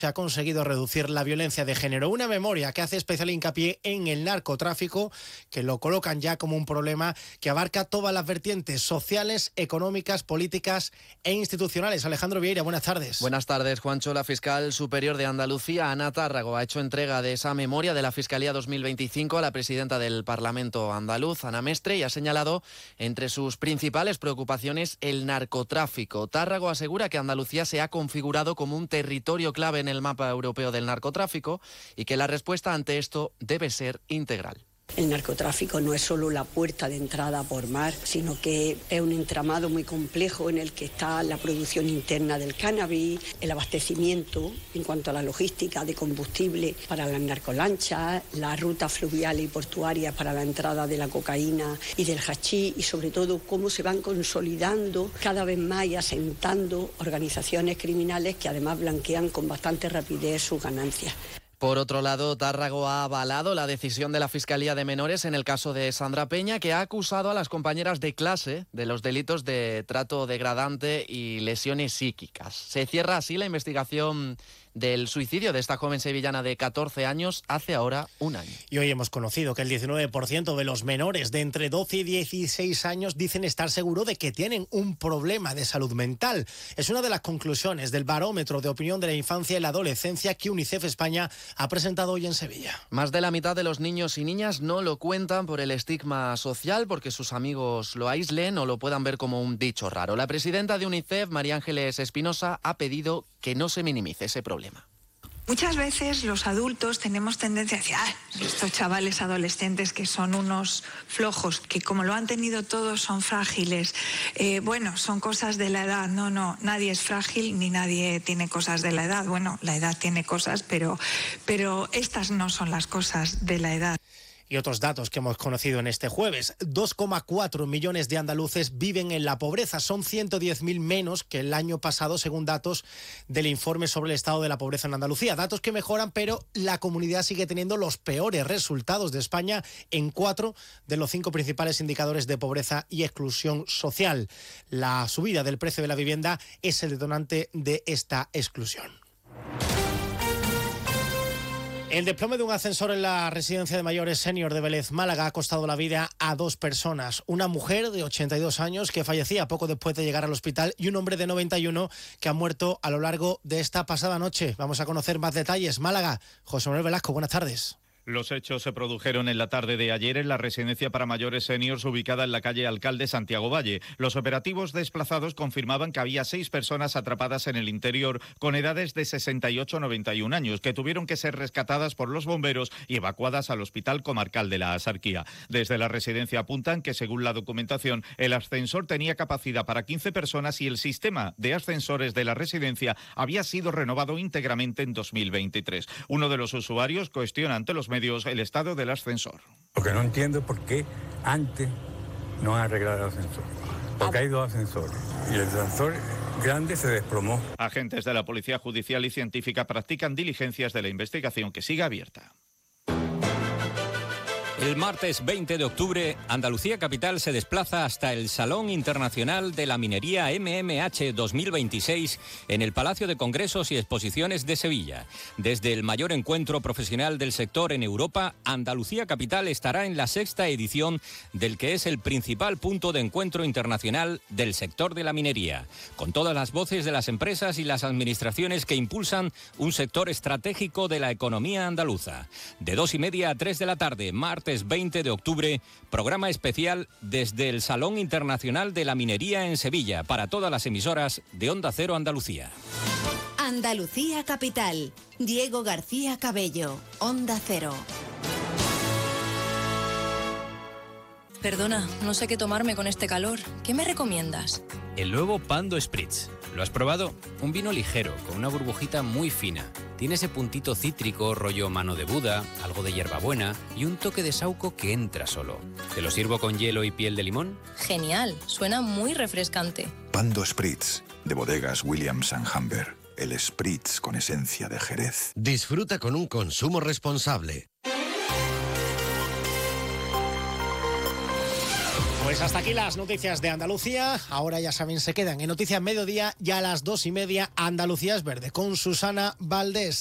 se ha conseguido reducir la violencia de género. Una memoria que hace especial hincapié en el narcotráfico, que lo colocan ya como un problema que abarca todas las vertientes sociales, económicas, políticas e institucionales. Alejandro Vieira, buenas tardes. Buenas tardes, Juancho. La fiscal superior de Andalucía, Ana Tárrago, ha hecho entrega de esa memoria de la Fiscalía 2025 a la presidenta del Parlamento andaluz, Ana Mestre, y ha señalado entre sus principales preocupaciones el narcotráfico. Tárrago asegura que Andalucía se ha configurado como un territorio clave en el mapa europeo del narcotráfico y que la respuesta ante esto debe ser integral. El narcotráfico no es solo la puerta de entrada por mar, sino que es un entramado muy complejo en el que está la producción interna del cannabis, el abastecimiento en cuanto a la logística de combustible para las narcolanchas, las rutas fluviales y portuarias para la entrada de la cocaína y del hachís, y sobre todo cómo se van consolidando cada vez más y asentando organizaciones criminales que además blanquean con bastante rapidez sus ganancias. Por otro lado, Tárrago ha avalado la decisión de la Fiscalía de Menores en el caso de Sandra Peña, que ha acusado a las compañeras de clase de los delitos de trato degradante y lesiones psíquicas. Se cierra así la investigación del suicidio de esta joven sevillana de 14 años hace ahora un año. Y hoy hemos conocido que el 19% de los menores de entre 12 y 16 años dicen estar seguros de que tienen un problema de salud mental. Es una de las conclusiones del Barómetro de Opinión de la Infancia y la Adolescencia que UNICEF España ha presentado hoy en Sevilla. Más de la mitad de los niños y niñas no lo cuentan por el estigma social, porque sus amigos lo aíslen o lo puedan ver como un dicho raro. La presidenta de UNICEF, María Ángeles Espinosa, ha pedido que no se minimice ese problema. Muchas veces los adultos tenemos tendencia a decir, estos chavales adolescentes que son unos flojos, que como lo han tenido todos son frágiles, son cosas de la edad. No, nadie es frágil ni nadie tiene cosas de la edad. Bueno, la edad tiene cosas, pero estas no son las cosas de la edad. Y otros datos que hemos conocido en este jueves. 2,4 millones de andaluces viven en la pobreza. Son 110.000 menos que el año pasado, según datos del informe sobre el estado de la pobreza en Andalucía. Datos que mejoran, pero la comunidad sigue teniendo los peores resultados de España en 4 de los 5 principales indicadores de pobreza y exclusión social. La subida del precio de la vivienda es el detonante de esta exclusión. El desplome de un ascensor en la residencia de mayores senior de Vélez, Málaga, ha costado la vida a 2 personas. Una mujer de 82 años que fallecía poco después de llegar al hospital y un hombre de 91 que ha muerto a lo largo de esta pasada noche. Vamos a conocer más detalles. Málaga, José Manuel Velasco, buenas tardes. Los hechos se produjeron en la tarde de ayer en la residencia para mayores seniors ubicada en la calle Alcalde Santiago Valle. Los operativos desplazados confirmaban que había 6 personas atrapadas en el interior con edades de 68 a 91 años que tuvieron que ser rescatadas por los bomberos y evacuadas al Hospital Comarcal de la Axarquía. Desde la residencia apuntan que, según la documentación, el ascensor tenía capacidad para 15 personas y el sistema de ascensores de la residencia había sido renovado íntegramente en 2023. Uno de los usuarios cuestiona ante los medios el estado del ascensor. Lo que no entiendo es por qué antes no han arreglado el ascensor. Porque hay 2 ascensores y el ascensor grande se desplomó. Agentes de la Policía Judicial y Científica practican diligencias de la investigación que sigue abierta. El martes 20 de octubre, Andalucía Capital se desplaza hasta el Salón Internacional de la Minería MMH 2026 en el Palacio de Congresos y Exposiciones de Sevilla. Desde el mayor encuentro profesional del sector en Europa, Andalucía Capital estará en la 6ª edición del que es el principal punto de encuentro internacional del sector de la minería, con todas las voces de las empresas y las administraciones que impulsan un sector estratégico de la economía andaluza. De 2:30 a 3 de la tarde, martes 20 de octubre, programa especial desde el Salón Internacional de la Minería en Sevilla para todas las emisoras de Onda Cero Andalucía. Andalucía Capital. Diego García Cabello, Onda Cero. Perdona, no sé qué tomarme con este calor. ¿Qué me recomiendas? El nuevo Pando Spritz. ¿Lo has probado? Un vino ligero, con una burbujita muy fina. Tiene ese puntito cítrico, rollo mano de Buda, algo de hierbabuena y un toque de saúco que entra solo. ¿Te lo sirvo con hielo y piel de limón? Genial, suena muy refrescante. Pando Spritz, de bodegas Williams & Humber. El Spritz con esencia de Jerez. Disfruta con un consumo responsable. Pues hasta aquí las noticias de Andalucía. Ahora ya saben, se quedan en Noticias Mediodía y a las 2:30 Andalucía es Verde con Susana Valdés.